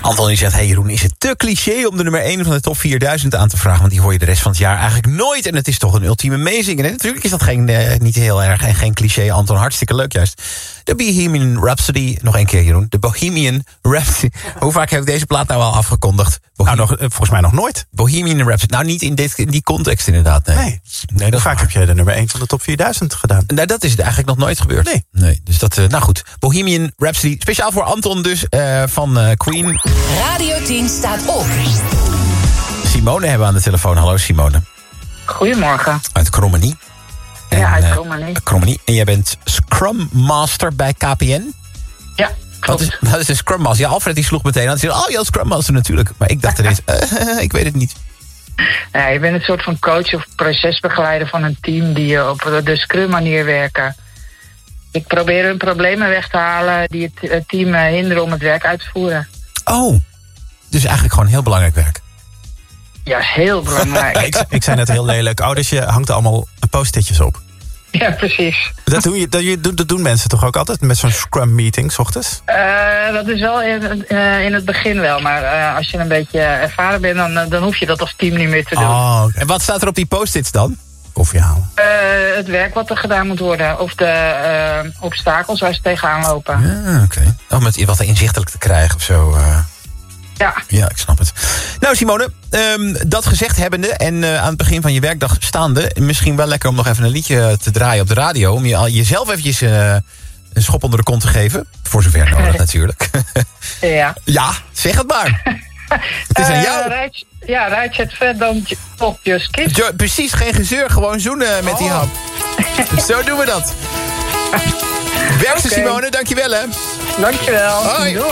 Anton die zegt, hey Jeroen, is het te cliché om de nummer 1 van de top 4000 aan te vragen? Want die hoor je de rest van het jaar eigenlijk nooit. En het is toch een ultieme meezingen. En natuurlijk is dat niet heel erg en geen cliché, Anton. Hartstikke leuk juist. De Bohemian Rhapsody. Nog één keer, Jeroen. De Bohemian Rhapsody. Hoe vaak heb ik deze plaat nou al afgekondigd? Volgens mij nog nooit. Bohemian Rhapsody. Nou, niet in die context inderdaad. Nee, hoe vaak heb jij de nummer 1 van de top 4000 gedaan? Nou, dat is eigenlijk nog nooit gebeurd. Nee. Dus dat, nou goed. Bohemian Rhapsody. Speciaal voor Anton dus, van Queen. Radio 10 staat op. Simone hebben we aan de telefoon. Hallo Simone. Goedemorgen. Uit Krommenie. Uit Krommenie. En jij bent Scrum Master bij KPN? Ja, klopt. Wat is een Scrum Master? Ja, Alfred die sloeg meteen aan. Hij zei, ja, Scrum Master natuurlijk. Maar ik dacht ineens, ik weet het niet. Ja, je bent een soort van coach of procesbegeleider van een team die op de Scrum manier werken. Ik probeer hun problemen weg te halen die het team hinderen om het werk uit te voeren. Oh, dus eigenlijk gewoon heel belangrijk werk. Ja, heel belangrijk. Ik zei net heel lelijk. Dus je hangt er allemaal post-itjes op. Ja, precies. Dat doen mensen toch ook altijd met zo'n Scrum meeting 's ochtends? Dat is wel in het begin wel. Maar als je een beetje ervaren bent, dan hoef je dat als team niet meer te doen. Oh, okay. En wat staat er op die post-its dan? Koffie halen. Het werk wat er gedaan moet worden. Of de obstakels waar ze tegenaan lopen. Ja, oké. Oh, met wat inzichtelijk te krijgen of zo. Ja, ik snap het. Nou Simone, dat gezegd hebbende en aan het begin van je werkdag staande, misschien wel lekker om nog even een liedje te draaien op de radio. Om jezelf eventjes een schop onder de kont te geven. Voor zover nodig natuurlijk. Ja. Ja, zeg het maar. Het is aan jou. Right het vet dan op Just Kiss. Precies, geen gezeur. Gewoon zoenen met die hap. Zo doen we dat. Werkster Simone, dankjewel hè. Dankjewel. Hoi.